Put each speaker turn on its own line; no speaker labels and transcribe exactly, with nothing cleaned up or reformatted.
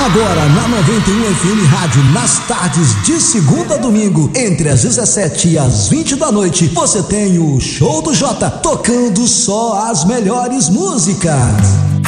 Agora na noventa e um F M Rádio, nas tardes de segunda a domingo, entre as dezessete e as vinte da noite, você tem o Show do Jota, tocando só as melhores músicas.